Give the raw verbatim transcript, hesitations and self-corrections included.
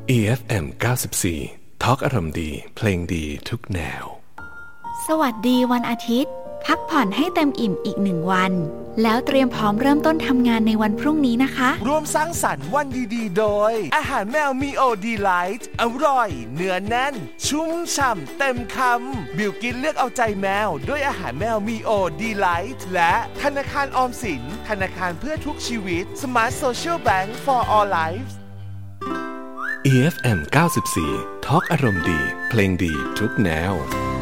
อี เอฟ เอ็ม เก้าสิบสี่ ทอล์กอารมณ์ดีเพลงดีทุกแนวสวัสดีวันอาทิตย์พักผ่อนให้เต็มอิ่มอีกหนึ่งวันแล้วเตรียมพร้อมเริ่มต้นทำงานในวันพรุ่งนี้นะคะร่วมสร้างสรรค์วันดีๆโดยอาหารแมวมีโอดีไลท์อร่อยเนื้อแน่นชุ่มฉ่ำเต็มคำบิวกินเลือกเอาใจแมวด้วยอาหารแมวมีโอดีไลท์และธนาคารออมสินธนาคารเพื่อทุกชีวิต Smart Social Bank for All Lives อี เอฟ เอ็ม เก้าสิบสี่ ทอล์กอารมณ์ดีเพลงดีทุกแนว